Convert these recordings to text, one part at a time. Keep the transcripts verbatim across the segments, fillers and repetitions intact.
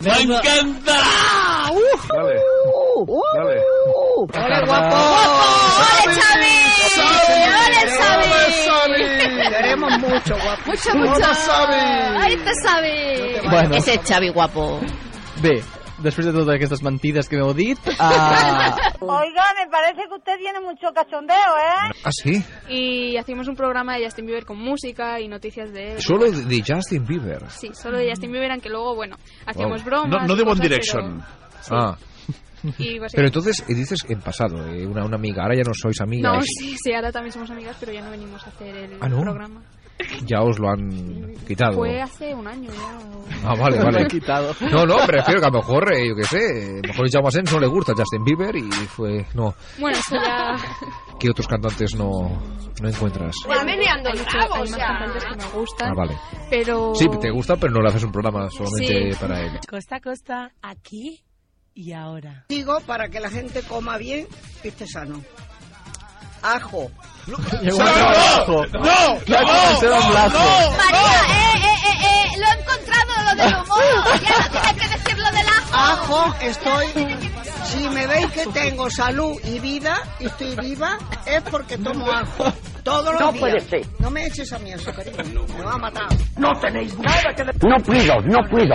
¡Me encanta! ¡Uf! Dale. Uh, Dale. Uh, ¡Ole, guapo! ¡Ole, Xavi! ¡Ole, Xavi! Queremos mucho, guapo. Mucho, mucho. ¡Ahí te Xavi! Bueno. Ese es Xavi guapo. Bé, després de totes aquestes mentides que m'heu dit... Uh... Oiga, me parece que usted tiene mucho cachondeo, ¿eh? ¿Ah, sí? Y hacemos un programa de Justin Bieber con música y noticias de él. Solo de Justin Bieber. Sí, solo de Justin Bieber, aunque luego, bueno, hacíamos Wow. bromas... No, no de One cosas, Direction. Pero... Ah. Y Pero entonces eh, dices en pasado, eh, una, una amiga, ahora ya no sois amigas. No, sí, sí, ahora también somos amigas, pero ya no venimos a hacer el ¿Ah, no? programa. Ya os lo han quitado. Fue hace un año ya. Ah, vale, Lo vale. han quitado. No, no, prefiero que a lo mejor, eh, yo qué sé, a lo mejor Jaume Asens no le gusta Justin Bieber y fue... No, Bueno, eso ya... ¿qué otros cantantes no, no encuentras? Hay, mucho- hay más cantantes que me gustan, Ah, vale. pero... Sí, te gusta, pero no le haces un programa solamente Sí. para él. Costa a costa, aquí y ahora. Digo, para que la gente coma bien y esté sano. Ajo. Llegó un ajo. ¡No! Ya comencé a hablar. María, eh, eh, eh, eh, lo he encontrado lo del humor. Ya no tienes que decir lo del ajo. Ajo, estoy... Si me veis que tengo salud y vida, y estoy viva, es porque tomo ajo. Todos los No días. puede ser. No me eches a mí eso, cariño. Me va a matar. No tenéis nada que decir. No puedo, no puedo.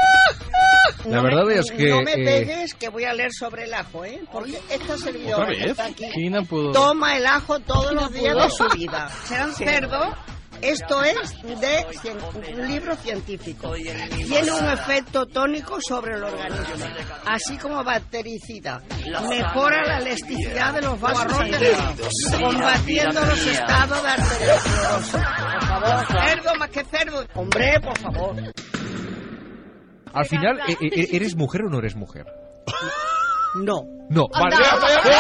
La No verdad me, es que... No me eh, pegues, que voy a leer sobre el ajo, ¿eh? Porque esta servidora ¿Otra que vez? está aquí Quina pudor. toma el ajo todos los días pudo. de su vida. Serán cerdo. Esto es de cien- un libro científico. Tiene un efecto tónico sobre el organismo, así como bactericida. Mejora la elasticidad de los vasos sanguíneos, combatiendo los estados de arteriosclerosis. Por favor, cerdo más que cerdo. Hombre, por favor. Al final, eh, eh, ¿eres mujer o no eres mujer? No. No, vale. Anda.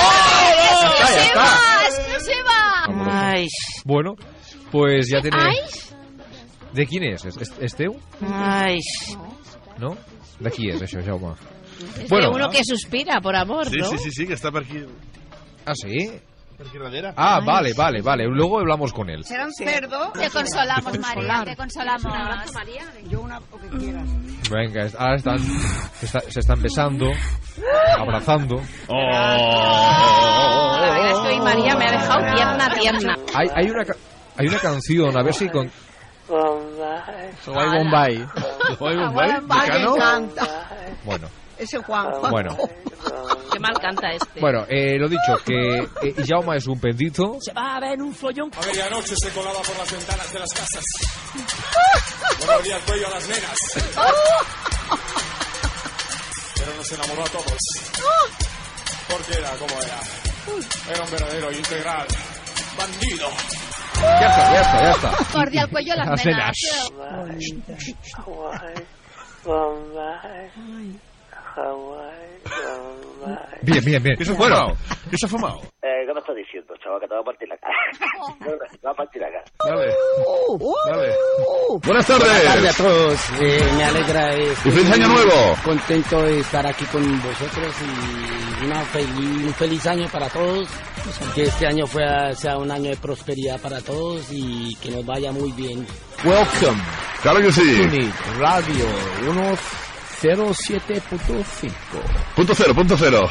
Ya está. ¡Exclusiva! Ay, Bueno, pues ya tiene... ¿Ay? ¿De quién es? ¿Es- es- ¿Esteu? ay. No? De qui és, això, Jaume? Es Bueno. de uno que suspira por amor, Sí, ¿no? sí, sí, sí, que está por aquí, Ah, sí? por aquí darrere. Ah, vale, vale, vale. Luego hablamos con él. Serán cerdo. Te consolamos, María, te consolamos. Yo una, lo que quieras. Venga, es- ahora están, se, está- se están besando, abrazando. La verdad es que hoy María me ha dejado Oh. tierna, tierna. Hay, hay, una, ca- hay una canción, a ver si con... Soy Bombay. Oye, Bombay, Me Mecano. encanta. Bueno, Ese Juan. bueno. Qué mal canta este. Bueno, eh, lo dicho, que eh, Jaume es un bendito. Se va a ver un follón. A medianoche se colaba por las ventanas de las casas. Le mordía el cuello a las nenas. Pero nos enamoró a todos. Porque era como era. Era un verdadero integral. Bandido. Ya está, ya está, ya está. Mordía el cuello a las Las nenas. Bien, bien, bien. ¿Qué se ha Bueno, fumado? ¿Qué se ha fumado? Eh, ¿Qué me estás diciendo, chaval? Que te va a partir la cara. Te va a partir la cara. Dale, dale. buenas Buenas tardes tardes. a todos. Eh, me alegra. Eh, Y feliz año nuevo. Contento de estar aquí con vosotros y una feliz, un feliz año para todos. Que este año fue, sea un año de prosperidad para todos y que nos vaya muy bien. Welcome. Claro que sí. Unit Radio ciento siete punto cinco. Punto cero, punto cero.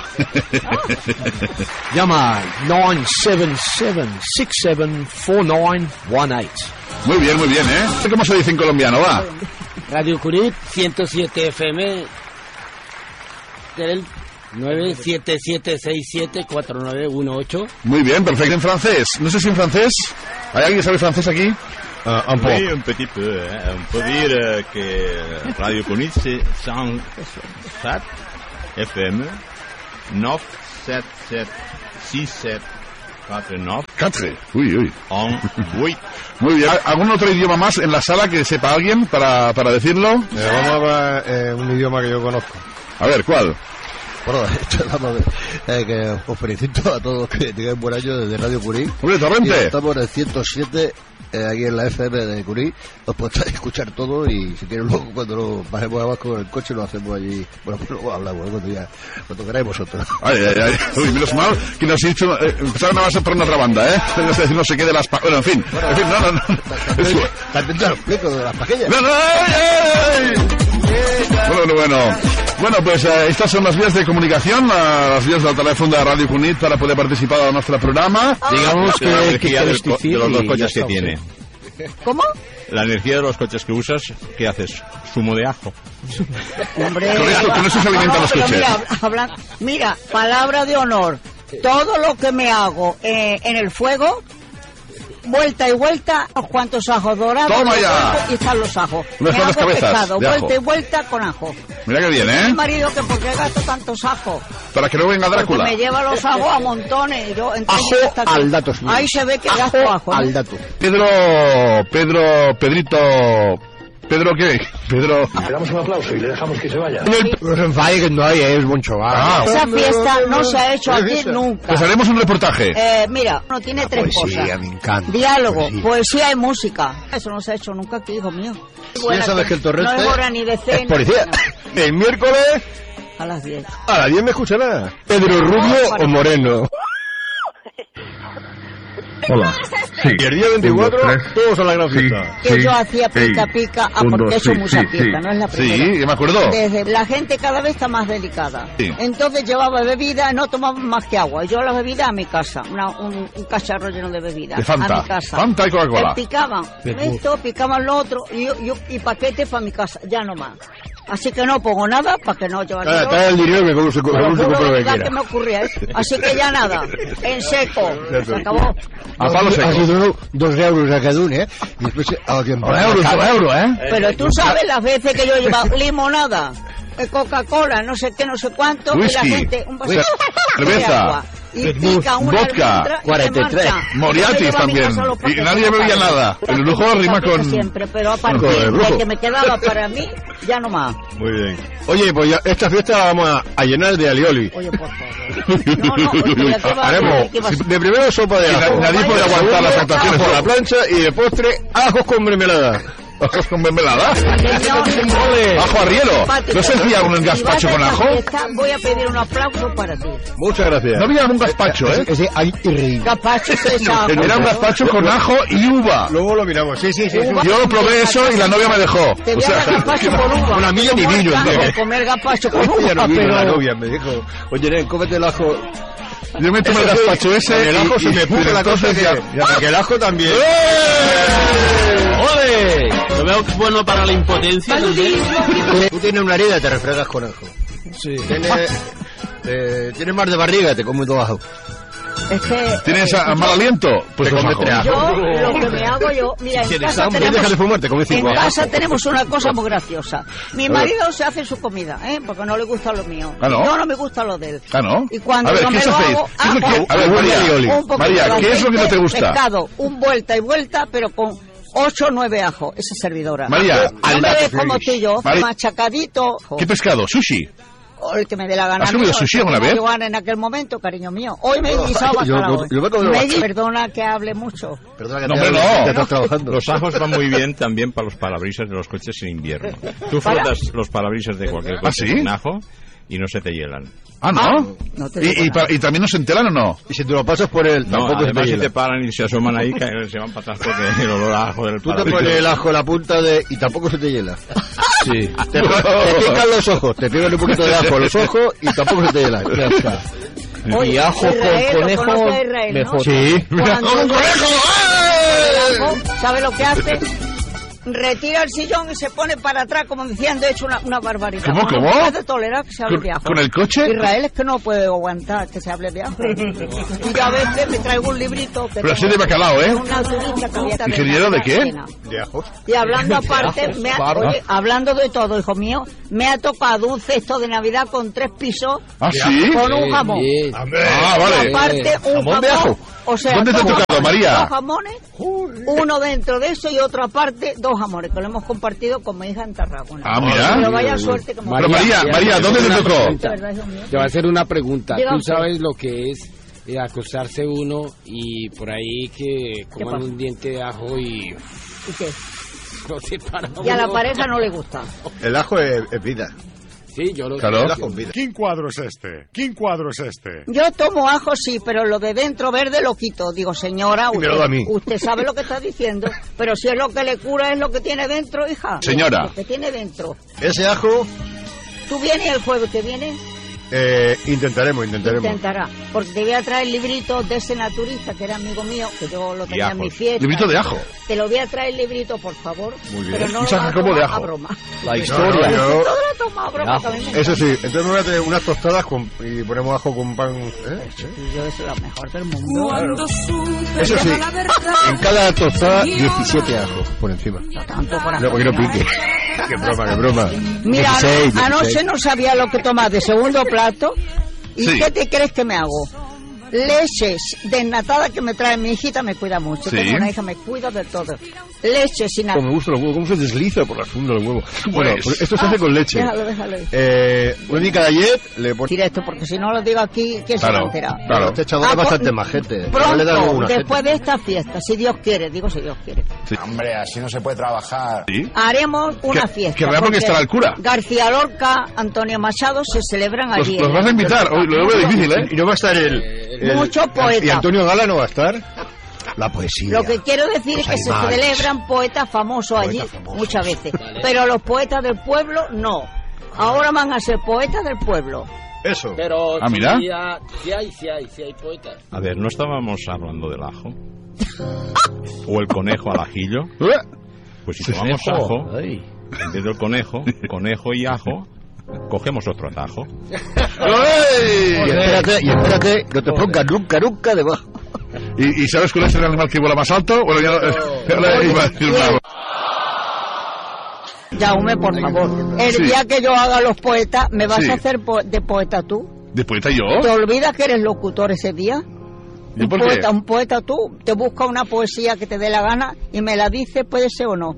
Llama nueve siete siete, seis siete cuatro nueve uno ocho. Muy bien, muy bien, ¿eh? ¿Cómo se dice en colombiano? Va. Radio Curit, ciento siete F M, del nueve siete siete seis siete cuatro nueve uno ocho. Muy bien, perfecto. En francés. No sé si en francés. ¿Hay alguien que sabe francés aquí? Uh, un peu. Oui, un petit peu. Hein. On peut dire euh, que Radio Conit, c'est cent sept F M, neuf sept sept six sept quatre neuf. Quatre. Uy, uy. En huit. Muy bien. ¿Algún otro idioma más en la sala que sepa alguien para, para decirlo? Eh, vamos a ver eh, un idioma que yo conozco. A ver, ¿cuál? Bueno, esto, vamos a ver, eh, que os felicito a todos que tengáis buen año desde Radio Curí. ¡Hombre, Torrente! Estamos en el ciento siete, eh, aquí en la F M de Curí. Os podéis escuchar todo y si queréis luego cuando lo bajemos abajo con el coche lo hacemos allí. Bueno, pues luego hablamos, ¿eh? cuando ya, cuando queráis vosotros. Ay, ay, ay. Uy, menos mal que nos ha dicho... Eh, empezaron a avanzar por otra banda, ¿eh? Es decir, no se quede las... Pa bueno, en fin. En fin, no, no, no. También te lo explico de las paquillas. ¡No, no! ¡Ay, ay! Bueno, bueno. Bueno, pues eh, estas son las vías de comunicación, la, las vías del teléfono de Radio Cunit para poder participar en nuestro programa. Digamos que, La que, energía que del co- de los dos coches que tiene. ¿Cómo? La energía de los coches que usas, ¿qué haces? Zumo de ajo. Hombre, Con esto- con eso se alimentan los pero coches. Mira, habla- mira, palabra de honor. Todo lo que me hago eh, en el fuego, vuelta y vuelta, unos cuantos ajos dorados. ¡Toma los ya! vuelvo Y están los ajos. Unas me cuantas hago cabezas pescado, de ajo. vuelta y vuelta con ajo. Mira que bien, Mi ¿eh? marido que por qué gasto tantos ajos. Para que no venga Porque Drácula. me lleva los ajos a montones. Y yo, entonces, Ajo hasta que- al dato, señor. Ahí se ve que Ajo gasto ajo. ¿no? al dato. Pedro, Pedro, Pedrito... ¿Pedro qué? Pedro... Le damos un aplauso y le dejamos que se vaya. No se enfade que no hay, es buen chaval. Ah, Esa fiesta no se ha hecho aquí nunca. Pues haremos un reportaje. Eh, mira, uno tiene tres Poesía, cosas. me encanta. Diálogo, Poesía. poesía y música. Eso no se ha hecho nunca aquí, hijo mío. Ya sabes que el torrente no es hora ni de cena. es policía. ni El miércoles A las diez. a las diez me escuchará. Pedro Rubio o Moreno. Hola. Y el día veinticuatro, todos a la gran fiesta. Que yo hacía pica pica, ah, Un, porque dos, he hecho sí, mucha sí, fiesta, sí. no es la Sí, primera. yo me acuerdo. Desde la gente cada vez está más delicada. Sí. Entonces llevaba bebida, no tomaba más que agua. Yo la bebida a mi casa, una- un, un cacharro lleno de bebida. De Fanta. A mi casa. Fanta y Coca-Cola. Me picaban esto, picaban lo otro y, yo, yo- y paquetes para mi casa, ya no más. Así que no pongo nada para que no llevar Está, está el dinero que como se, Te lo como se juro, compra lo que verdad quiera. que me ocurría, ¿eh? Así que ya nada, en seco, se acabó. A palo seco. Ha sido dos euros a cada uno, ¿eh? Y después a quien Un euro, un euro, ¿eh? Pero tú sabes las veces que yo he llevado limonada, eh, Coca-Cola, no sé qué, no sé cuánto, y Whisky, la gente, un vasito de cerveza, agua, y pica una vodka, almendra y cuarenta y tres, se marcha. Moriartis Yo llevo a mi también. casa los Y paquetes nadie de bebía paquetes. nada. El lujo rima Paquetes con... siempre, pero a partir Con el de lujo. que me quedaba para mí, ya no más. Muy bien. Oye, pues ya, esta fiesta la vamos a, a llenar de alioli. Oye, por favor. No, no, oye, mira, ¿qué va a Haremos hacer? ¿Qué va a hacer? de primero sopa de Y ajo. na- nadie puede aguantar las actuaciones por por la plancha y de postre ajos con mermelada. Ajos con mermelada. Señor, Ajo arriero. ¿No se hacía un si gazpacho vas a con esta ajo? fiesta, voy a pedir un aplauso para ti. Muchas gracias. No había un gazpacho, ¿eh? Ese hay y reír. Gazpacho es ajo. Era un gazpacho con ajo y uva. Luego lo miramos. Sí, sí, sí. sí. Uva. Yo probé eso y la novia me dejó. Te voy O a sea, dar gazpacho con uva. Una milla ni Como vino, el caso tío. de comer gazpacho con Ella uva, no vino, la pero... novia me dijo, oye, Nen, cómete el ajo. yo me tomé el Eso sí, gazpacho ese con el ajo y- se me y- puso y la cosa entonces que... Ya, que el ajo también. ¡Ole! Lo veo bueno para la impotencia. ¿no? Tú tienes una herida, te refregas con ajo. Sí. Tienes, eh, tienes más de barriga, te comes dos ajos. Es que... ¿Tienes eh, a- mal aliento? Pues Te dos comes ajos. tres ajos. Yo, lo que me hago yo... Mira, en Tienes casa hambre, tenemos... deja de fumar, te comes cinco En ajos. casa tenemos una cosa muy graciosa. Mi marido se hace su comida, ¿eh? Porque no le gusta lo mío. Ah, ¿no? Yo no me gusta lo de él. Ah, ¿no? Y cuando A ver, yo ¿qué me os lo hacéis? hago, ¿Qué es lo que- hago a ver, un María, poquito de María, ¿qué es lo que no te gusta? Pescado, un vuelta y vuelta, pero con ocho o nueve ajos, esa servidora. María, no al me dato, ves como Félix. estoy yo, María- machacadito. ¿Qué pescado? ¿Sushi? O el que me dé la gana. ¿Has comido mío, sushi el que alguna me vez? dio gana en aquel momento, cariño mío. Hoy me he guisado Yo- bacalao. yo- ¿eh? yo me he comido Me bacalao. di- Perdona que hable mucho. Perdona que No, te hombre, haga- no. que estás trabajando. Los ajos van muy bien también para los parabrisas de los coches en invierno. Tú ¿Para? frotas los parabrisas de cualquier ¿Ah, coche sí? con ajo y no se te hielan. Ah, ¿no? No te digo ¿Y, y, nada. pa- ¿Y también nos entelan o no? Y si te lo pasas por él, No, tampoco se te además si hiela. te paran y se asoman ahí, caen- se van para atrás porque el olor a ajo del Tú te parabrisas. pones el ajo en la punta de... y tampoco se te hiela. Sí. Te, te pican los ojos, te pican un poquito de ajo en los ojos y tampoco se te hiela. Ya está. Oye, Y ajo Israel, con lo conejo, conoce a Israel, ¿no? mejor. Sí. Cuando ¡Con yo- conejo! el ajo, ¿sabe lo que hace? Retira el sillón y se pone para atrás como diciendo he hecho una, una barbaridad. ¿Cómo, No, cómo? No puede tolerar que se hable ¿Con- de ajo. con el coche? Israel es que no puede aguantar que se hable de ajo. Y yo a veces me traigo un librito que Pero así tengo de bacalao, ¿eh? de una turista que había ¿Ingeniero de qué? Argentina. De ajos. Y hablando aparte, me ha- Barba. oye, hablando de todo, hijo mío, me ha tocado un cesto de Navidad con tres pisos ¿Ah, sí? con un jamón. Bien. Ah, vale. Y aparte un ¿Jamón de ajo? O sea, ¿Dónde te ha dos tocado, jamones, María? Dos jamones, uno dentro de eso y otro aparte, dos jamones, que lo hemos compartido con mi hija en Tarragona. Ah, mira. Pero vaya suerte que me Pero María, María, ¿dónde te una tocó? pregunta. De verdad, hijo mío. Te voy a hacer una pregunta. Diga ¿Tú usted. sabes lo que es eh, acostarse uno y por ahí que coman pasa? un diente de ajo y ¿Y qué? no se para Y a la uno? pareja no le gusta. El ajo es, es vida. sí, yo lo Claro. sé. ¿Quién cuadro es este? ¿Quién cuadro es este? Yo tomo ajo, sí, pero lo de dentro verde lo quito. Digo, señora, Y me usted, lo da a mí. usted sabe lo que está diciendo, pero si es lo que le cura es lo que tiene dentro, hija. Señora. Lo que tiene dentro. Ese ajo, ¿Tú vienes el jueves que viene? eh, intentaremos, intentaremos. Intentará. Porque te voy a traer el librito de ese naturista, que era amigo mío, que yo lo tenía en mi fiesta. Librito de ajo. Te lo voy a traer el librito, por favor. Muy bien. Pero no Un lo vas a sacacomo tomar de a ajo. broma. La historia. Todo yo- lo toma a broma, que a mí me Eso encanta. sí, entonces me voy a tener unas tostadas con, y ponemos ajo con pan. ¿eh? Y yo eso es lo mejor del mundo. Eso sí, en cada tostada diecisiete ajos por encima. Tanto por No, porque no pique. Qué broma, qué broma. Mira, dieciséis, ano- anoche dieciséis. no sabía lo que tomar de segundo plato. ¿Y Sí. qué te crees que me hago? Leches desnatadas que me trae mi hijita, me cuida mucho. Sí. Tengo una hija, me cuida de todo. Leche sin Como me gustan los huevos, cómo se desliza por la funda del huevo. Bueno, Pues- pues esto se hace con leche. Déjalo, déjalo. Eh, una mica de ayer le pones... Directo, porque si no lo digo aquí, ¿quién se va a Claro, enterar? claro. Este echador Ah, es bastante pues, majete. Pronto, No le da luego una después de esta fiesta, si Dios quiere, digo si Dios quiere, Hombre, así no se puede trabajar. ¿Sí? haremos una Que- fiesta. que verá porque estará el cura. García Lorca, Antonio Machado se celebran Los, allí. los en vas a el- invitar. Hoy lo veo difícil, ¿eh? Y no va a estar el... el- Mucho poeta. ¿Y Antonio Gala no va a estar? La poesía. Lo que quiero decir Los es que se animales. celebran poetas famosos allí Poetas famosos. muchas veces, pero los poetas del pueblo no. Ahora van a ser poetas del pueblo. Eso. Pero Ah, mira. sí, ha- sí hay, sí hay, sí hay poetas. A ver, ¿no estábamos hablando del ajo? ¿O el conejo al ajillo? Pues si tomamos ajo, Ay. en vez del conejo, conejo y ajo, cogemos otro atajo. Y espérate, y espérate, no te pongas nunca, nunca debajo. ¿Y, y sabes cuál es el animal que vuela más alto? Bueno, ya no- ya le iba a decir nada. Jaume, por favor. El Sí. día que yo haga los poetas, ¿me vas Sí. a hacer po- de poeta tú? ¿De poeta yo? ¿Te olvidas que eres locutor ese día? ¿Y Un por qué? poeta, un poeta tú, te busca una poesía que te dé la gana y me la dices, puede ser o no.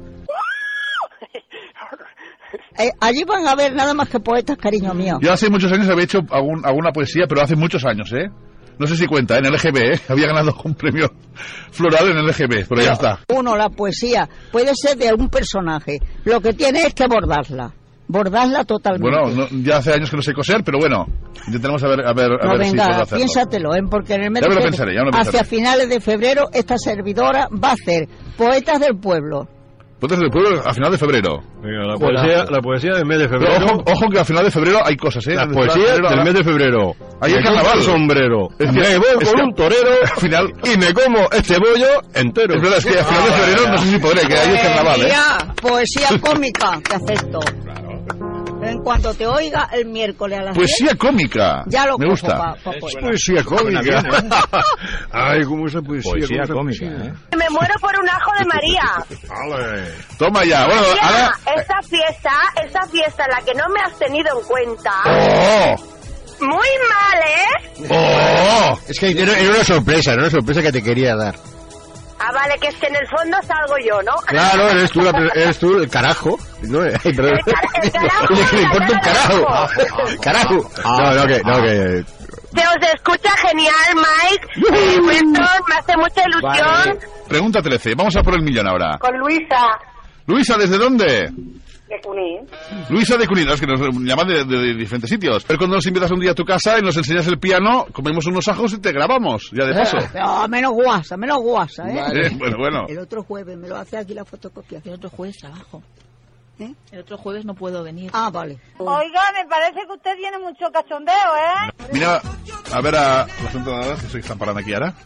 Eh, allí van a ver nada más que poetas, cariño mío. Yo hace muchos años había hecho algún- alguna poesía, pero hace muchos años, ¿eh? No sé si cuenta, en el L G B, ¿eh? Había ganado un premio floral en el L G B, pero ya está. Uno, la poesía puede ser de algún personaje. Lo que tiene es que bordarla. Bordarla totalmente. Bueno, no- ya hace años que no sé coser, pero bueno, intentaremos a ver, a ver, a No, ver si venga, puedo hacerlo. piénsatelo, ¿eh? Porque en el mes Ya de me lo febrero, pensaré, ya me lo pensaré. hacia finales de febrero, esta servidora va a hacer poetas del pueblo. Poetas del pueblo a final de febrero. Venga, la poesía, la poesía del mes de Pero febrero. ojo, ojo que a final de febrero hay cosas, ¿eh? La Al poesía final de febrero del habrá- mes de febrero. Ahí el Me compro carnaval. un sombrero. Es que- me voy es con que- un torero al final- y me como este bollo entero. Es verdad, es que a final de febrero no sé si podré, que hay el carnaval, ¿eh? Poesía, poesía cómica, te acepto. En cuanto te oiga el miércoles a las Poesía diez, cómica. ya lo Me cojo gusta. pa- pa poeta. Poesía Suena cómica. bien, ¿eh? Ay, cómo esa poesía. Poesía cómo esa cómica, poesía. ¿eh? Me muero por un ajo de María. Vale. Toma ya. Bueno, María, ahora... esta fiesta, esta fiesta en la que no me has tenido en cuenta. ¡Oh! Muy mal, ¿eh? ¡Oh! Es que era era una sorpresa, era una sorpresa que te quería dar. Ah, vale, que es que en el fondo salgo yo, ¿no? Claro, eres tú, la, eres tú el carajo. No, ay, perdón. El cara- el carajo, Oye, que le importa un el carajo. carajo. Carajo. No, no, que, no, que. Se os escucha genial, Mike. Eh, Wilson, me hace mucha ilusión. Pregunta trece. Vamos a por el millón ahora. Con Luisa. Luisa, ¿desde dónde? De Cuní. Luisa de Cunidas, que nos llaman de, de- de diferentes sitios. Pero cuando nos invitas un día a tu casa y nos enseñas el piano, comemos unos ajos y te grabamos, ya de paso. No, menos guasa, menos guasa, ¿eh? Eh, bueno, bueno. El otro jueves me lo hace aquí la fotocopia. El otro jueves trabajo. ¿Eh? El otro jueves no puedo venir. Ah, vale. Oiga, me parece que usted tiene mucho cachondeo, ¿eh? Mira, a ver a las entradas que se están parando aquí ahora.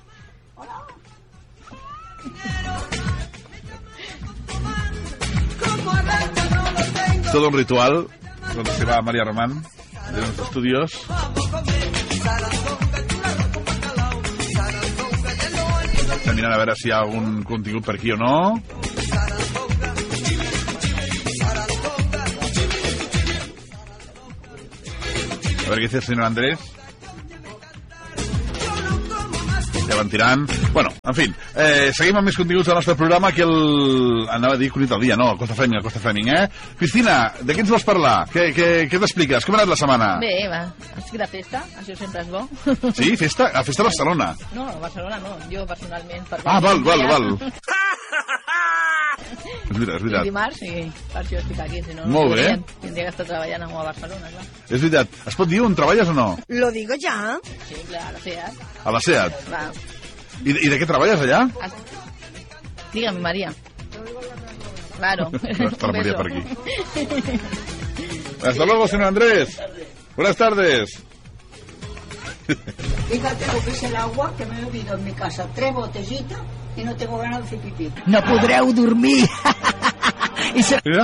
Todo un ritual donde se va María Román de los estudios. Mirar a ver si hi ha algun contingut per aquí o no. A ver qué dice el señor Andrés. Ja van tirant. Bueno, en fin, eh, seguim amb més continguts del nostre programa que el... Anava a dir Cunit al dia, no, Costa Fleming, Costa Fleming, eh? Cristina, de què ens vols parlar? Què, què, què t'expliques? Com ha anat la setmana? Bé, va, estic de festa, això sempre és bo. Sí, festa? A festa a Barcelona. No, a Barcelona no, jo personalment. Per Ah, val, val, val. És veritat, és veritat. I dimarts, sí, per això estic aquí, si no... Molt bé. Tindria que estar treballant a Barcelona, clar. És veritat. Es pot dir on treballes o no? Lo digo ya. Sí, clar, a la SEAT. A la SEAT. Va. I, I de què treballes allà? Dígame, María. Claro. Está la María por aquí. Hasta luego, señor Andrés. Buenas tardes. Fíjate lo que es el agua, que me he bebido en mi casa tres botellitas y no tengo ganas de hacer pipí. No podreu dormir. Y se... Mira.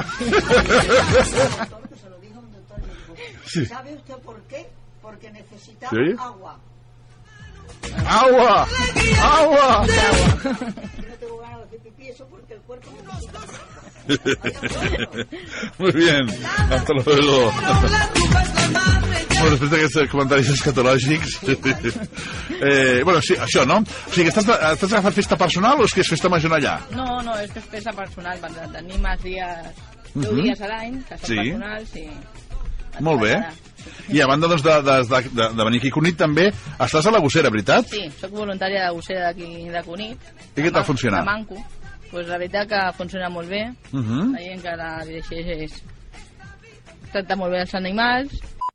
Sí. ¿Sabe usted por qué? Porque necesitaba ¿Sí? agua. ¡Agua! ¡Agua! No tengo ganas de hacer pipí, eso porque el cuerpo necesita agua. Muy bien. Hasta luego. Bueno, després d'aquests comentaris escatològics... eh, bueno, sí, això, no? O sigui, estàs, estàs agafant festa personal o és que és festa major allà? No, no, és que és festa personal, perquè tenim els dies, deu Mhm. dies a l'any, que són Sí. personals, i... Molt bé. I a banda doncs, de, de, de, de, de venir aquí a Cunit també estàs a la gossera, veritat? Sí, sóc voluntària de gossera d'aquí de Cunit. I què tal funciona? De Manco. Pues la veritat que funciona molt bé. Uh -huh. La gent que la dirigeix és... tracta molt bé els animals.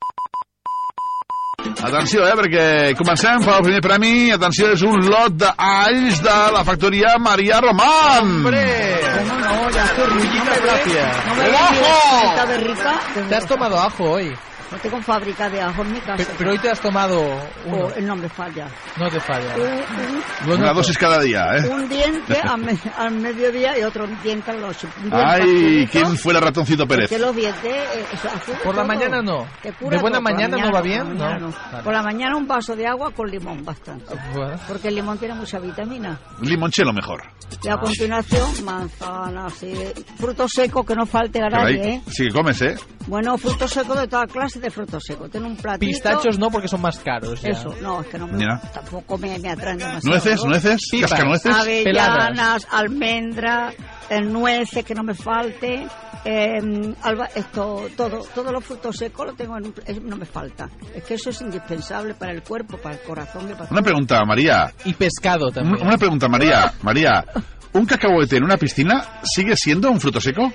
Atenció, eh, perquè comencem per el primer premi. Atenció, és un lot d'alls de la factoria María Román. ¡Hombre! ¿Cómo no? Ya estoy Rullita propia. No me ¡El digas ajo! que está de rica. Te has tomado ajo hoy. No tengo fábrica de ajo en mi casa. Pero, pero hoy te has tomado uno. Oh, el nombre falla. No te falla. Un, un- Lo Una noto. dosis cada día, eh. un diente al, me- al mediodía y otro diente a la noche. Un diente Ay, partidito, ¿quién fuera Ratoncito Pérez? porque los dientes, eh, eso hace Por la todo. mañana no. Te cura De buena todo. Por la mañana no va bien, por la mañana ¿no? no. Vale. Por la mañana un vaso de agua con limón, bastante. Bueno. Porque el limón tiene mucha vitamina. Limonchelo mejor. Y a continuación, manzanas, sí, frutos secos, que no falte a nadie, Caray, ¿eh? sí que comes, eh. Bueno, frutos secos de toda clase de frutos secos. Tiene un platito. Pistachos no, porque son más caros. Ya. Eso, no, es que no me, Mira. tampoco me, me atraen demasiado. Nueces, ¿no? nueces, Pipas. cascanueces. Avellanas, almendras, eh, nueces, que no me falte, eh, alba, esto, todo, todos los frutos secos los tengo en un, eh, no me falta. Es que eso es indispensable para el cuerpo, para el corazón y para Una pregunta, María. Y pescado también. Una pregunta, María. María, ¿un cacahuete en una piscina sigue siendo un fruto seco?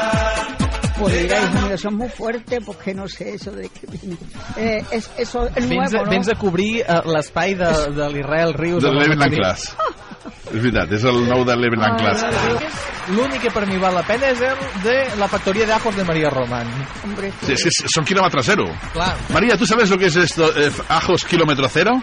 Pues mira, hijo mío, son muy fuertes porque no sé eso de que viene. Eh, es, eso es nuevo, Vens, a, ¿no? vens a cobrir uh, l'espai de, de l'Israel Rius. De l'Evenland Class. És veritat, és el nou de l'Evenland Class. L'únic que per mi val la pena és el de la factoria de ajos de María Román. Hombre, Sí, sí, sí, son kilómetro cero. Claro. María, ¿tú sabes lo que es esto, eh, ajos kilómetro cero?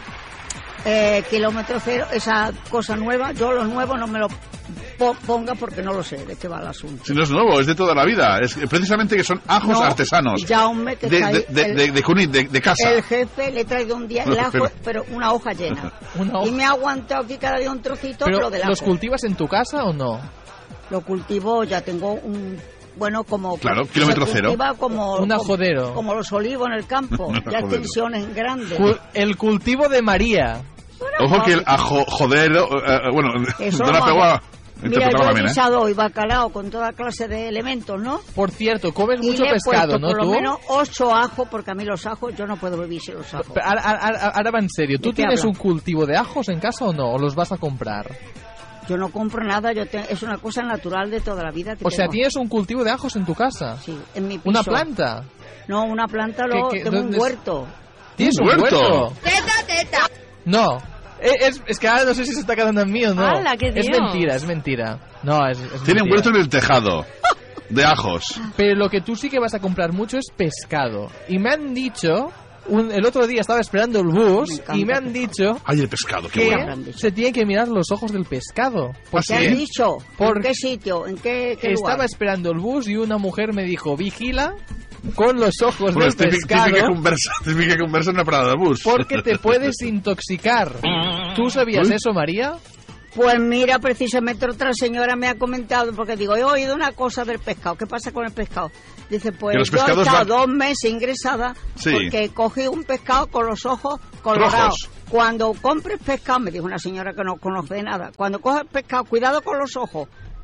eh, kilómetro cero, esa cosa nueva, yo lo nuevo no me lo po- ponga porque no lo sé de qué va el asunto. Si no es nuevo, es de toda la vida. Es precisamente que son ajos No, artesanos. Jaume, que de, está ahí, de, de, el- de, de Cunit, de, de casa. El jefe le he traído un día el ajo, Pero- pero una hoja llena. Una hoja. Y me ha aguantado aquí cada día un trocito, Pero, pero del ajo. ¿los cultivas en tu casa o no? Lo cultivo, ya tengo un... Bueno, como... Claro, se kilómetro cero. cultiva Como, Un como- ajodero. Como los olivos en el campo. Un Ya ajodero. extensiones grandes. Cu- el cultivo de María. Ojo que el ajo, joder, eh, eh, bueno, Eso dona lo peu a hago. Mira, interpretar yo he malament, eh? guisado hoy bacalao con toda clase de elementos, ¿no? Por cierto, comes Y mucho le he pescado, puesto ¿no? por lo tú. menos ocho ajos, porque a mí los ajos, yo no puedo vivir sin los ajos. Pero Ahora, ahora- ahora va en serio. ¿Tú ¿De qué tienes habla? un cultivo de ajos en casa o no? ¿O los vas a comprar? Yo no compro nada, yo te- es una cosa natural de toda la vida que O sea, tengo. tienes un cultivo de ajos en tu casa. Sí, en mi piso. ¿Una planta? No, una planta, lo, ¿Qué- qué- tengo un dónde es? huerto. ¿Tienes ¿Un un huerto? huerto? Teta, teta. No. Eh, Es, es que ahora no sé si se está quedando en mí o no. ¡Hala, qué es Dios! mentira, es mentira. No, es, es Tienen mentira. huerto en el tejado de ajos. Pero lo que tú sí que vas a comprar mucho es pescado. Y me han dicho... un- el otro día estaba esperando el bus Me encanta y me han el dicho Ay, el pescado, qué que bueno. se tienen que mirar los ojos del pescado. ¿Ah, ¿Qué has sí? dicho? Por- ¿En qué sitio? ¿En qué, qué Estaba lugar? esperando el bus y una mujer me dijo, vigila con los ojos Bueno, del es típica, pescado típica conversa, típica conversa en una parada de bus. porque te puedes intoxicar. ¿Tú sabías Uy. eso, María? Pues mira, precisamente otra señora me ha comentado, porque digo, he oído una cosa del pescado. ¿Qué pasa con el pescado? Dice, pues Que los yo he pescados estado van- dos meses ingresada Sí. porque cogí un pescado con los ojos colorados. Rojos. Cuando compres pescado, me dijo una señora que no conoce de nada, cuando coges pescado, cuidado con los ojos,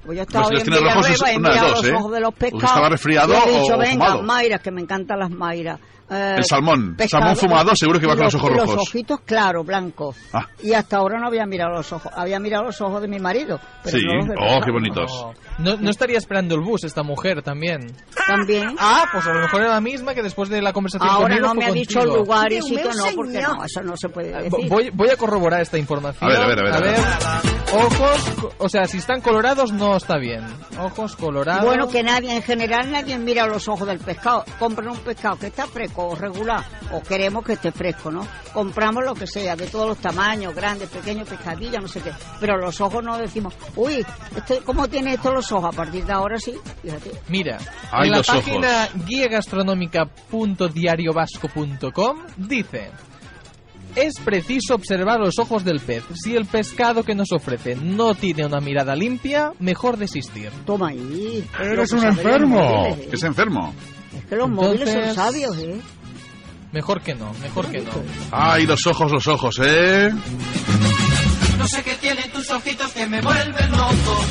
Pues yo estaba Pues si bien los tienes rojos Villarreba es y una de mira dos, los ¿eh? ojos de los O que pescados. estaba resfriado y he dicho, o venga, fumado. Mayras, que me encantan las Mayras. Eh, El salmón. pescado, Salmón fumado seguro que va con los ojos Los rojos. ojitos claros, blancos. Ah. Y hasta ahora no había mirado los ojos. Había mirado los ojos de mi marido. Pero Sí, no los de oh, pescado. qué bonitos. No, no estaría esperando el bus esta mujer también. También. Ah, pues a lo mejor era la misma que después de la conversación Ahora conmigo no me fue ha dicho el contigo. lugar y sitio, no, porque no, eso no se puede Eh, decir. Voy, voy a corroborar esta información. A ver, a ver, a ver, a ver. Ojos, co- o sea, si están colorados no está bien. Ojos colorados. Bueno, que nadie, en general, nadie mira los ojos del pescado. Compran un pescado que está fresco o regular, o queremos que esté fresco, ¿no? Compramos lo que sea, de todos los tamaños, grandes, pequeños, pescadillas, no sé qué. Pero los ojos no decimos, uy, este, ¿cómo tiene esto los ojos? A partir de ahora sí, fíjate. Mira, Ay, en la los página guía gastronómica punto diario vasco punto com dice: es preciso observar los ojos del pez. Si el pescado que nos ofrece no tiene una mirada limpia, mejor desistir. Toma ahí. Eres Lo un que saben los enfermo. móviles, ¿eh? Que es enfermo. Es que los móviles son Entonces- sabios, ¿eh? Mejor que no, mejor que no. Ay, los ojos, los ojos, ¿eh? No sé qué tienen tus ojitos que me vuelven loco.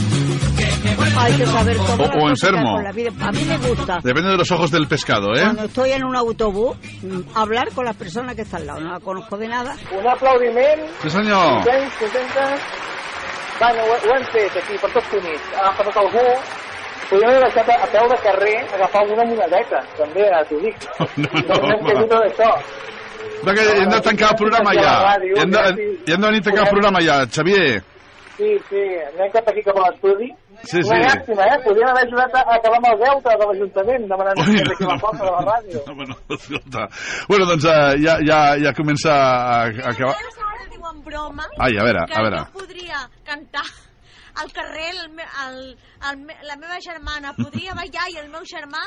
Hay que saber todas O- las o cosas enfermo. con la vida. A mí me gusta. Depende de los ojos del pescado, ¿eh? Cuando estoy en un autobús, mm, hablar con las personas que están al lado. No la conozco de nada. Un aplaudiment. Sí, senyor. Contents, contentes. Bueno, ho, ho hem fet aquí per tots units. Ha agafat algú. Podríem haver deixat a, a peu de carrer agafar alguna monedeta, també, a t'ho dic. No, No hem fet tot això. No, que hem de tancar el programa ja. Hem de, hem de venir a tancar el programa ja, Xavier. Sí, sí, anem cap aquí, cap a l'estudi. Sí, sí. Una llàstima, eh? Podríem haver ajudat a a acabar amb el deute de l'Ajuntament, demanant que aquí la porta de la ràdio. Bueno, escolta. Bueno, doncs uh, ja, ja, ja comença a, a acabar. Ara diu en broma Ai, a veure, que a veure. jo podria cantar al carrer el, me- el, el, me- la meva germana podria ballar i el meu germà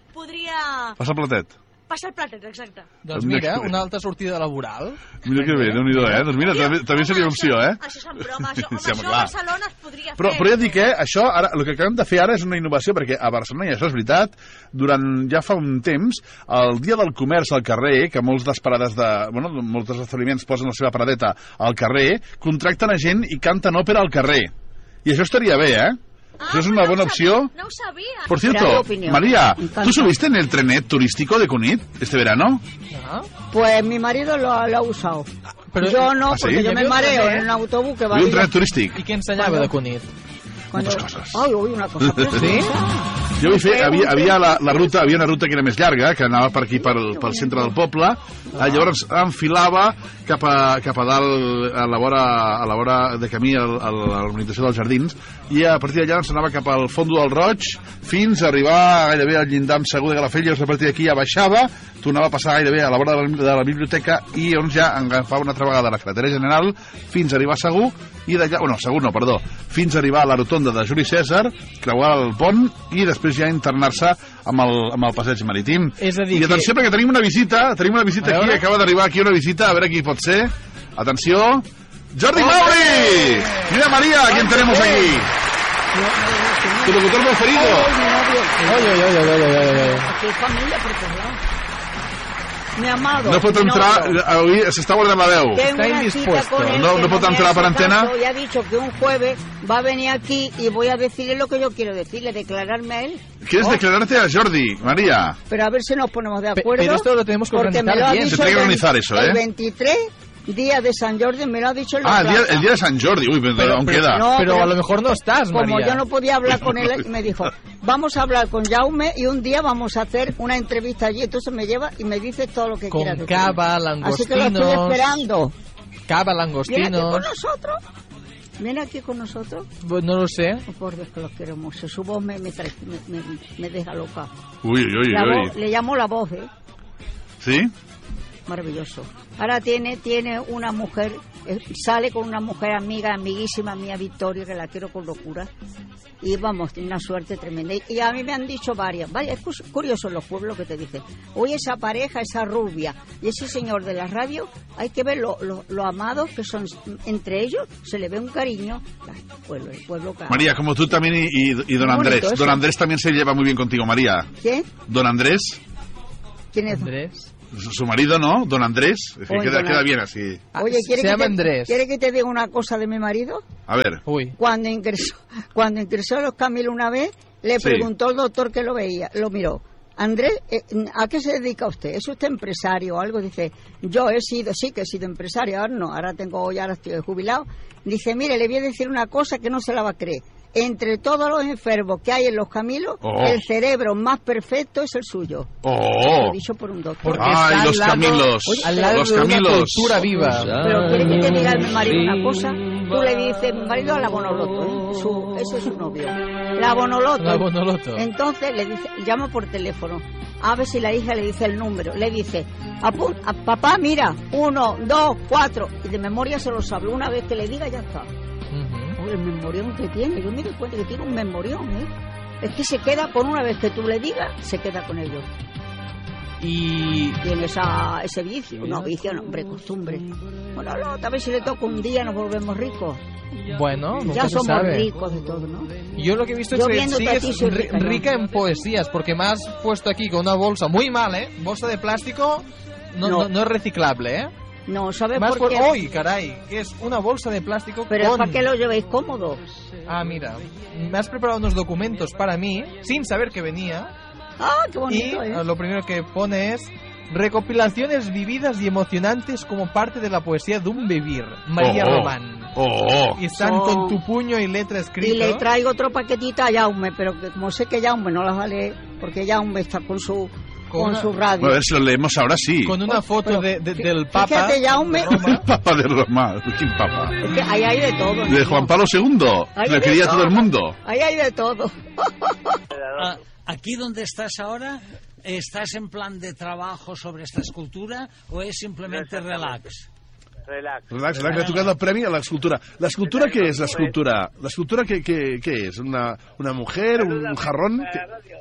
podria Passa el platet. passar el platet, exacte. Doncs mira, una altra sortida laboral. Mira que bé, Déu-n'hi-do, eh? Doncs mira, també, també seria opció, eh? Això és en broma, això, amb Sí, home, això a clar. Barcelona es podria Però, fer. però ja et dic, eh, això, ara, el que acabem de fer ara és una innovació, perquè a Barcelona, i això és veritat, durant ja fa un temps, el dia del comerç al carrer, que molts dels parades de... Bueno, molts dels establiments posen la seva paradeta al carrer, contracten a gent i canten òpera al carrer. I això estaria bé, eh? Això es una buena opción. No ho sabia. Por cierto, María, ¿tú subiste en el trenet turístico de Cunit este verano? Pues mi marido lo, lo ha usado. yo no, ¿Ah, sí? porque yo me ¿Había un mareo tren? en un autobús que va Había un a ir- tren turístico. ¿Y qué enseñaba de Cunit? Cuando... Muchas cosas. Ay, uy, una cosa preciosa. Jo vull fer, havia, havia la, la ruta, havia una ruta que era més llarga, que anava per aquí, pel, pel centre del poble, ah. llavors enfilava cap a, cap a dalt, a la vora, a la vora de camí, a, a la urbanització dels Jardins, i a partir d'allà ens anava cap al fondo del Roig, fins a arribar gairebé al llindar amb Segur de Calafell, llavors a partir d'aquí ja baixava, tornava a passar gairebé a la vora de la, de la biblioteca, i llavors ja agafava una altra vegada la carretera general, fins a arribar a Segur, i d'allà, bueno, Segur no, perdó, fins a arribar a la rotonda de Juli Cèsar, creuar el pont, i després ja internar-se amb el, amb el passeig marítim. És a dir I atenció, que- perquè tenim una visita, tenim una visita A aquí, veure. acaba d'arribar aquí una visita, a veure qui pot ser. Atenció, Jordi Mauri! Mira, María, ¿a quién tenemos aquí? Tu locutor preferido. Oye, oye, oye, oye, oye, oye. Aquí hay familia por todos lados. Mi amado. No pot mi entrar, novio. avui s'està guardant la veu. Tengo una cita con él No, que no pot me entrar hace per antena. caso, y ha dicho que un jueves va a venir aquí y voy a decirle lo que yo quiero decirle, declararme a él. ¿Quieres Oh, declararte a Jordi, María? Pero a ver si nos ponemos de acuerdo. pero esto lo tenemos que porque me organizar lo ha bien. dicho Se tiene que el organizar vein- eso, ¿eh? El veintitrés, día de San Jordi, me lo ha dicho el Ah, el día, el día de San Jordi. Uy, pero, aún queda. No, pero a lo mejor no estás, Como María. yo no podía hablar con él, me dijo, vamos a hablar con Jaume y un día vamos a hacer una entrevista allí. Entonces me lleva y me dice todo lo que Con quiera decir. cava, Así que lo estoy langostinos. esperando. Cava, Viene aquí langostinos. con nosotros. Viene aquí con nosotros. Pues no lo sé. Oh, por Dios, que los quiero mucho. Su voz me, me, trae- me, me- me deja loca. Uy, uy, uy, La uy. voz- le llamo la voz, ¿eh? ¿Sí? Maravilloso. Ahora tiene tiene una mujer, eh, sale con una mujer amiga, amiguísima mía, Victoria, que la quiero con locura. Y vamos, tiene una suerte tremenda. Y, y a mí me han dicho varias. Vaya, es cus- curioso en los pueblos que te dicen, oye, esa pareja, esa rubia y ese señor de la radio, hay que ver lo, lo, lo amados que son entre ellos, se le ve un cariño. Ay, el pueblo, el pueblo cara. María, como tú también y, y, y don Muy bonito Andrés. eso. Don Andrés también se lleva muy bien contigo, María. ¿Quién? Don Andrés. ¿Quién es? Andrés. Su, su marido, ¿no? Don Andrés. Es que Oye, queda, don queda Andrés. bien así. Oye, ¿quiere Se que, llama te, Andrés. ¿quiere que te diga una cosa de mi marido? A ver. Uy. Cuando ingresó, cuando ingresó a los Camilos una vez, le Sí. preguntó el doctor que lo veía, lo miró. Andrés, eh, ¿a qué se dedica usted? ¿Es usted empresario o algo? Dice, yo he sido, sí que he sido empresario, ahora no, ahora tengo, ya ahora estoy jubilado. Dice, mire, le voy a decir una cosa que no se la va a creer. Entre todos los enfermos que hay en los Camilos, Oh. el cerebro más perfecto es el suyo. Oh. Lo he dicho por un doctor. Porque Ay, está los al lado, Camilos. oye, al lado Los de una Camilos. cultura viva. Pero quiere que te diga mi marido una cosa, tú le dices, mi marido a la Bonoloto, ¿eh? Su, ese es su novio. La Bonoloto. La Bonoloto. Entonces le dice, llama por teléfono, a ver si la hija le dice el número, le dice, apun, a, papá, mira, uno, dos, cuatro, y de memoria se lo sabe, una vez que le diga ya está. Uy, el memorión que tiene, yo me doy cuenta que tiene un memorión, ¿eh? Es que se queda con una vez que tú le digas, se queda con ellos. Y Tiene esa, ese vicio, no vicio, no, hombre, costumbre. Bueno, no, tal vez si le toca un día nos volvemos ricos. bueno, nunca Ya se somos sabe. ricos de todo, ¿no? Yo lo que he visto Yo es que viéndote a ti sigues soy ri- rica, ¿no? rica en poesías, porque me has puesto aquí con una bolsa muy mal, ¿eh? Bolsa de plástico, no, No. no, no es reciclable, ¿eh? No, ¿sabes Más por por qué? hoy, caray, que es una bolsa de plástico Pero es con... para que lo llevéis cómodo. Ah, mira, me has preparado unos documentos para mí, sin saber que venía, Ah, qué y bonito, ¿eh? eh, lo primero que pone es recopilaciones vividas y emocionantes como parte de la poesía de un vivir, María Oh, oh. Román. Oh. Y están Oh. con tu puño y letra escrito. Y le traigo otro paquetito a Jaume, pero que como sé que Jaume no las va a leer, porque Jaume está con su con, una- su radio. Bueno, a ver si lo leemos ahora sí. Con una foto Pero, de, de- fí- del Papa. Fíjate, Jaume, El Papa de Roma. ¿Quién Papa? es que ahí hay de todo. De ¿no? Juan Pablo segundo. Ahí Le hay de quería todo el mundo. Ahí hay de todo. Ah, aquí donde estás ahora, ¿estás en plan de trabajo sobre esta escultura o es simplemente relax? Relax. Relax, relax, le ha tocado el premio a la escultura. ¿La escultura qué es, la escultura? ¿La escultura qué, qué, qué es? ¿Una, una mujer? ¿Un jarrón? ¿Qué,